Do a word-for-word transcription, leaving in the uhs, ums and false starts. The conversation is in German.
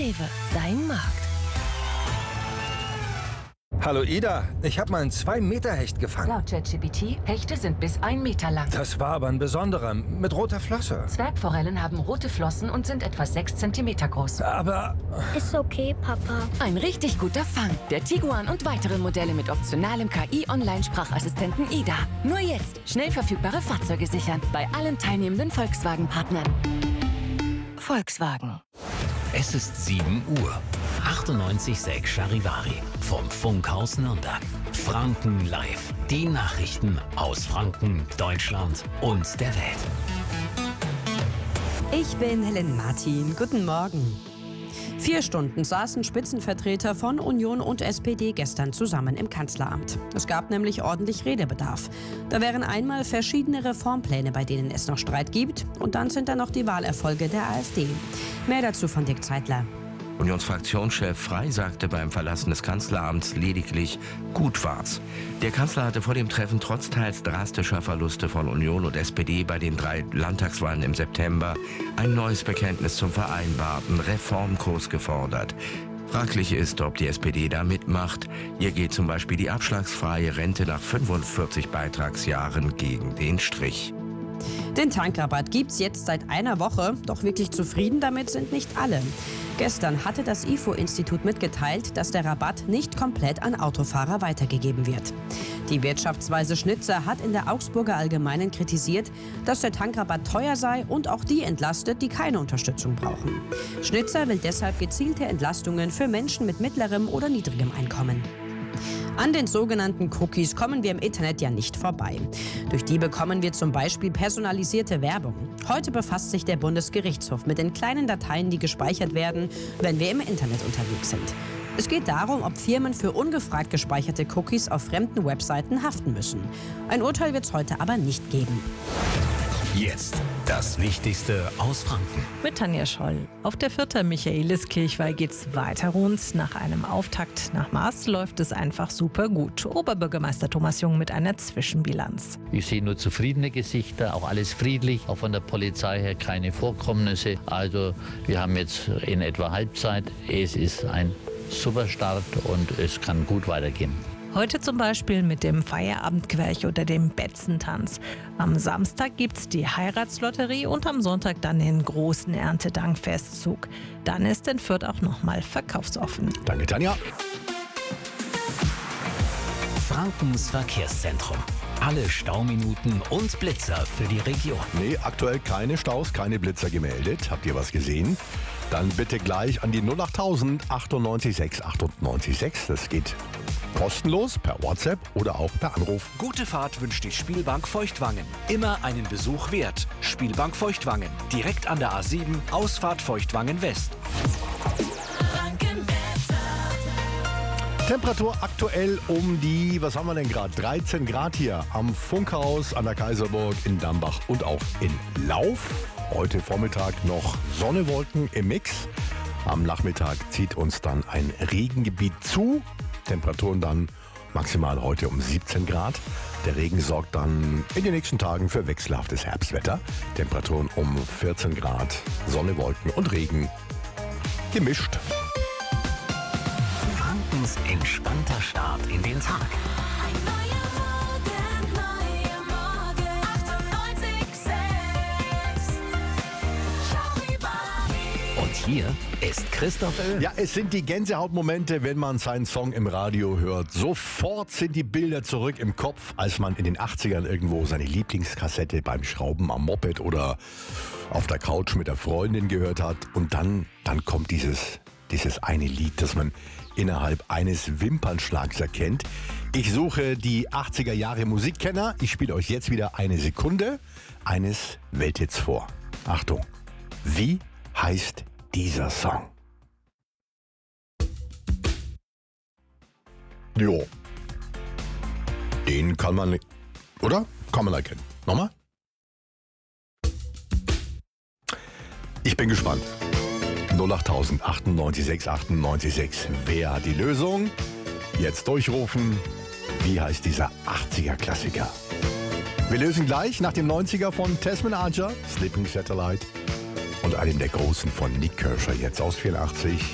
Rewe, dein Markt. Hallo Ida, ich habe mal einen zwei Meter Hecht gefangen. Laut ChatGPT, Hechte sind bis ein Meter lang. Das war aber ein besonderer, mit roter Flosse. Zwergforellen haben rote Flossen und sind etwa sechs Zentimeter groß. Aber... Ist okay, Papa. Ein richtig guter Fang. Der Tiguan und weitere Modelle mit optionalem K I-Online-Sprachassistenten Ida. Nur jetzt schnell verfügbare Fahrzeuge sichern bei allen teilnehmenden Volkswagen-Partnern. Volkswagen. Es ist sieben Uhr. achtundneunzig Komma sechs Charivari vom Funkhaus Nürnberg. Franken live. Die Nachrichten aus Franken, Deutschland und der Welt. Ich bin Helen Martin. Guten Morgen. Vier Stunden saßen Spitzenvertreter von Union und S P D gestern zusammen im Kanzleramt. Es gab nämlich ordentlich Redebedarf. Da wären einmal verschiedene Reformpläne, bei denen es noch Streit gibt. Und dann sind da noch die Wahlerfolge der AfD. Mehr dazu von Dirk Zeitler. Unionsfraktionschef Frey sagte beim Verlassen des Kanzleramts lediglich, gut war's. Der Kanzler hatte vor dem Treffen trotz teils drastischer Verluste von Union und S P D bei den drei Landtagswahlen im September ein neues Bekenntnis zum vereinbarten Reformkurs gefordert. Fraglich ist, ob die S P D da mitmacht. Ihr geht zum Beispiel die abschlagsfreie Rente nach fünfundvierzig Beitragsjahren gegen den Strich. Den Tankrabatt gibt's jetzt seit einer Woche, doch wirklich zufrieden damit sind nicht alle. Gestern hatte das I F O-Institut mitgeteilt, dass der Rabatt nicht komplett an Autofahrer weitergegeben wird. Die Wirtschaftsweise Schnitzer hat in der Augsburger Allgemeinen kritisiert, dass der Tankrabatt teuer sei und auch die entlastet, die keine Unterstützung brauchen. Schnitzer will deshalb gezielte Entlastungen für Menschen mit mittlerem oder niedrigem Einkommen. An den sogenannten Cookies kommen wir im Internet ja nicht vorbei. Durch die bekommen wir zum Beispiel personalisierte Werbung. Heute befasst sich der Bundesgerichtshof mit den kleinen Dateien, die gespeichert werden, wenn wir im Internet unterwegs sind. Es geht darum, ob Firmen für ungefragt gespeicherte Cookies auf fremden Webseiten haften müssen. Ein Urteil wird es heute aber nicht geben. Jetzt das Wichtigste aus Franken. Mit Tanja Scholl. Auf der Vierter Michaeliskirchweih geht's weiter rund. Nach einem Auftakt nach Maß läuft es einfach super gut. Oberbürgermeister Thomas Jung mit einer Zwischenbilanz. Ich sehe nur zufriedene Gesichter, auch alles friedlich, auch von der Polizei her keine Vorkommnisse. Also wir haben jetzt in etwa Halbzeit. Es ist ein super Start und es kann gut weitergehen. Heute zum Beispiel mit dem Feierabendquerch oder dem Betzentanz. Am Samstag gibt's die Heiratslotterie und am Sonntag dann den großen Erntedankfestzug. Dann ist in Fürth auch nochmal verkaufsoffen. Danke, Tanja. Frankens Verkehrszentrum. Alle Stauminuten und Blitzer für die Region. Nee, aktuell keine Staus, keine Blitzer gemeldet. Habt ihr was gesehen? Dann bitte gleich an die null achttausend achtundneunzig sechs achtundneunzig sechs. Das geht kostenlos per WhatsApp oder auch per Anruf. Gute Fahrt wünscht die Spielbank Feuchtwangen. Immer einen Besuch wert. Spielbank Feuchtwangen. Direkt an der A sieben, Ausfahrt Feuchtwangen West. Temperatur aktuell um die, was haben wir denn gerade? dreizehn Grad hier am Funkhaus an der Kaiserburg in Dambach und auch in Lauf. Heute Vormittag noch Sonne, Wolken im Mix. Am Nachmittag zieht uns dann ein Regengebiet zu. Temperaturen dann maximal heute um siebzehn Grad. Der Regen sorgt dann in den nächsten Tagen für wechselhaftes Herbstwetter. Temperaturen um vierzehn Grad, Sonne, Wolken und Regen gemischt. Frankens entspannter Start in den Tag. Ein neuer Morgen, neuer Morgen. achtundneunzig Komma sechs Charivari. Und hier ist Christoph Öl. Ja, es sind die Gänsehautmomente, wenn man seinen Song im Radio hört. Sofort sind die Bilder zurück im Kopf, als man in den achtzigern irgendwo seine Lieblingskassette beim Schrauben am Moped oder auf der Couch mit der Freundin gehört hat. Und dann, dann kommt dieses, dieses eine Lied, das man innerhalb eines Wimpernschlags erkennt. Ich suche die achtziger Jahre Musikkenner. Ich spiele euch jetzt wieder eine Sekunde eines Welthits vor. Achtung, wie heißt dieser Song? Jo. Den kann man, oder? Kann man erkennen. Nochmal? Ich bin gespannt. null achttausend achtundneunzig sechs achtundneunzig sechs. Wer hat die Lösung? Jetzt durchrufen. Wie heißt dieser achtziger-Klassiker? Wir lösen gleich nach dem neunziger von Tasman Archer, Sleeping Satellite, und einem der großen von Nick Kershaw, jetzt aus vierundachtzig.